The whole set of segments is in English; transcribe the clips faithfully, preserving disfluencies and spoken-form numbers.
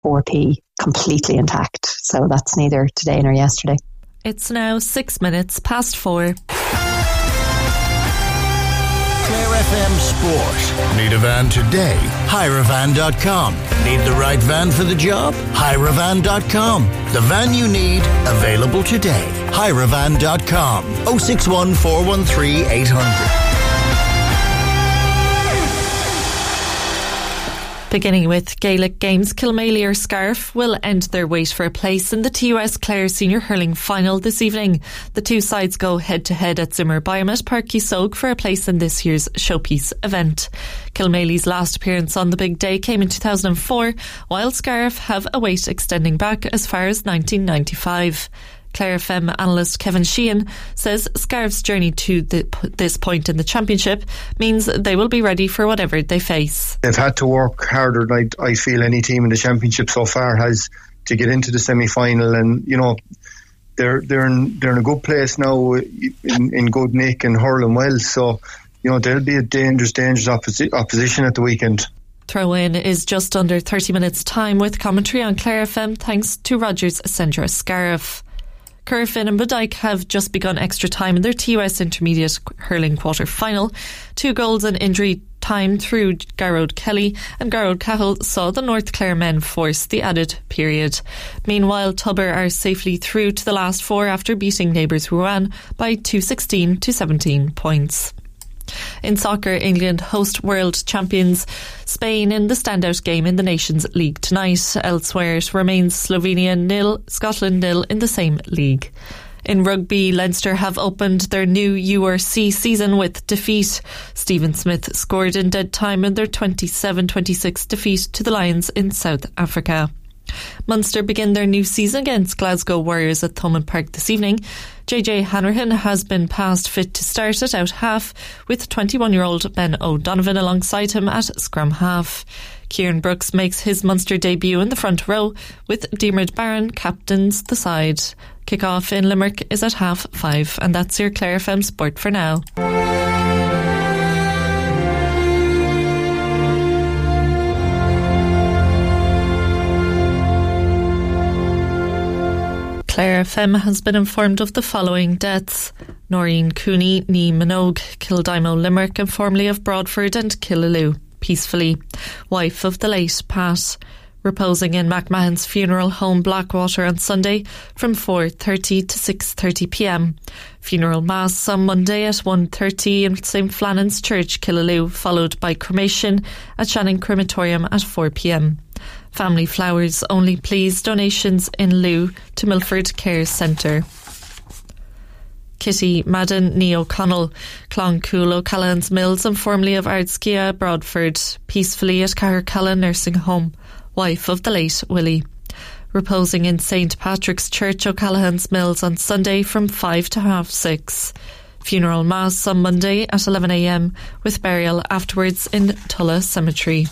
four p completely intact. So that's neither today nor yesterday. It's now six minutes past four. Clare F M Sport. Need a van today? hire a van dot com. Need the right van for the job? hire a van dot com. The van you need, available today. hire a van dot com. oh six one, four one three, eight hundred. Beginning with Gaelic games, Kilmaley or Scariff will end their wait for a place in the T U S Clare Senior Hurling Final this evening. The two sides go head-to-head at Zimmer Byam at Páirc Uí Sóig for a place in this year's showpiece event. Kilmaley's last appearance on the big day came in two thousand four, while Scariff have a wait extending back as far as nineteen ninety-five. Clare F M analyst Kevin Sheehan says Scariff's journey to the, this point in the championship means they will be ready for whatever they face. They've had to work harder than I, I feel any team in the championship so far has to get into the semi-final, and you know they're they're in, they're in a good place now in, in good nick and hurling well, so you know they'll be a dangerous dangerous opposi- opposition at the weekend. Throw-in is just under thirty minutes time with commentary on Clare F M thanks to Rogers Centre Scariff. Curfin and Bodyke have just begun extra time in their T U S Intermediate Hurling Quarter-Final. Two goals and injury time through Garrod Kelly and Garrod Cahill saw the North Clare men force the added period. Meanwhile, Tubber are safely through to the last four after beating neighbours Rouen by two sixteen to seventeen points. In soccer, England host world champions Spain in the standout game in the Nations League tonight. Elsewhere, it remains Slovenia nil, Scotland nil in the same league. In rugby, Leinster have opened their new U R C season with defeat. Stephen Smith scored in dead time in their twenty-seven twenty-six defeat to the Lions in South Africa. Munster begin their new season against Glasgow Warriors at Thomond Park this evening. J J Hanrahan has been passed fit to start at out half, with twenty-one-year-old Ben O'Donovan alongside him at scrum half. Kieran Brooks makes his Munster debut in the front row, with Diarmuid Barron captains the side. Kick-off in Limerick is at half five, and that's your Clare F M Sport for now. Clare F M has been informed of the following deaths: Noreen Cooney, Nee Minogue, Kildimo Limerick, and formerly of Broadford and Killaloe, peacefully, wife of the late Pat, reposing in McMahon's funeral home Blackwater on Sunday from four thirty to six thirty p m. Funeral mass on Monday at one thirty in Saint Flannan's Church, Killaloe, followed by cremation at Shannon Crematorium at four p m. Family flowers only, please. Donations in lieu to Milford Care Centre. Kitty Madden, Nee O'Connell, Cloncool, O'Callaghan's Mills, and formerly of Ardskia, Broadford, peacefully at Cahercalla Nursing Home, wife of the late Willie. Reposing in Saint Patrick's Church, O'Callaghan's Mills, on Sunday from five to half six. Funeral mass on Monday at eleven a m, with burial afterwards in Tulla Cemetery.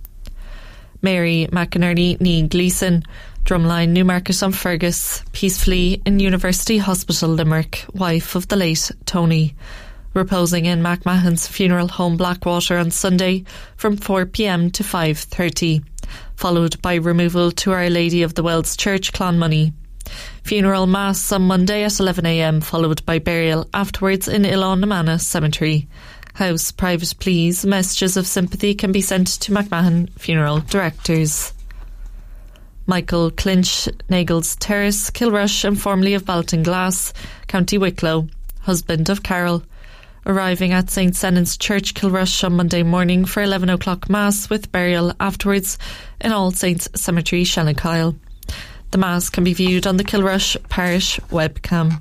Mary McInerney, Nee Gleeson, Drumline, Newmarket on Fergus, peacefully in University Hospital Limerick, wife of the late Tony. Reposing in McMahon's funeral home Blackwater on Sunday from four p m to five thirty, followed by removal to Our Lady of the Wells Church, Clonmoney. Funeral mass on Monday at eleven a m, followed by burial afterwards in Ilon-Namana Cemetery. House private please. Messages of sympathy can be sent to McMahon Funeral Directors. Michael Clinch, Nagels Terrace, Kilrush, and formerly of Baltinglass, County Wicklow, husband of Carol, arriving at Saint Senan's Church, Kilrush, on Monday morning for eleven o'clock Mass, with burial afterwards in All Saints Cemetery, Shanachile. The Mass can be viewed on the Kilrush Parish webcam.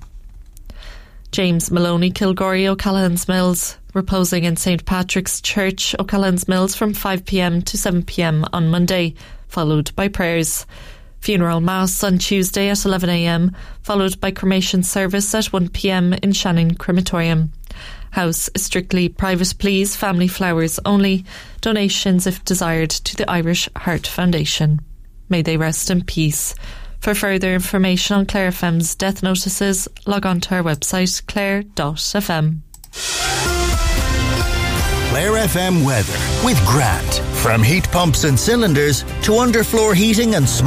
James Maloney, Kilgorey, O'Callaghan's Mills, reposing in Saint Patrick's Church, O'Callaghan's Mills, from five p m to seven p m on Monday, followed by prayers. Funeral mass on Tuesday at eleven a m, followed by cremation service at one p m in Shannon Crematorium. House strictly private please. Family flowers only. Donations if desired to the Irish Heart Foundation. May they rest in peace. For further information on Clare F M's death notices, log on to our website clare dot f m. Clare F M weather with Grant. From heat pumps and cylinders to underfloor heating and